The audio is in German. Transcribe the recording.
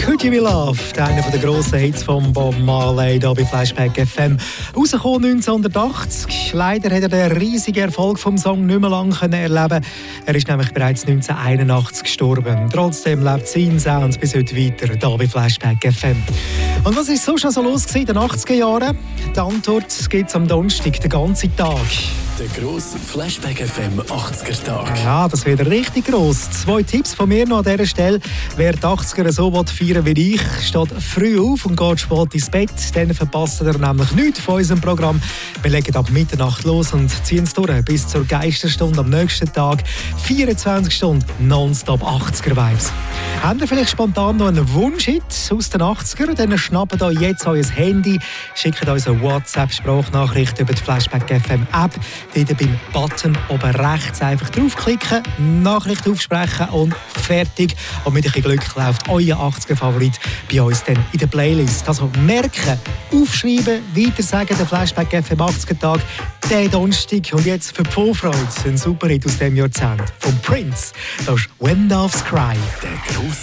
Could You Be Loved, einer der grossen Hits von Bob Marley hier bei Flashback FM. Rausgekommen 1980. Leider hat er den riesigen Erfolg vom Song nicht mehr lange erleben. Er ist nämlich bereits 1981 gestorben. Trotzdem lebt sein Sound bis heute weiter hier bei Flashback FM. Und was ist so schon so los in den 80er Jahren? Die Antwort gibt es am Donnerstag, den ganzen Tag. Der grosse Flashback FM 80er Tag. Ja, das wird richtig gross. 2 Tipps von mir noch an dieser Stelle. Wer die 80er so feiern will wie ich, steht früh auf und geht spät ins Bett. Dann verpasst ihr nämlich nichts von unserem Programm. Wir legen ab Mitternacht los und ziehen es durch bis zur Geisterstunde am nächsten Tag. 24 Stunden nonstop 80er-Vibes. Habt ihr vielleicht spontan noch einen Wunsch-Hit aus den 80ern? Dann schnappt euch jetzt euer Handy, schickt uns eine WhatsApp-Sprachnachricht über die Flashback FM App. Dort beim Button oben rechts einfach draufklicken, Nachricht aufsprechen und fertig. Und mit ein bisschen Glück läuft euer 80er-Favorit bei uns dann in der Playlist. Also merken, aufschreiben, weitersagen, der Flashback FM 80er-Tag, der Donnerstag. Und jetzt für die Vorfreude ein Superhit aus dem Jahrzehnt von Prince. Das ist «When Doves Cry».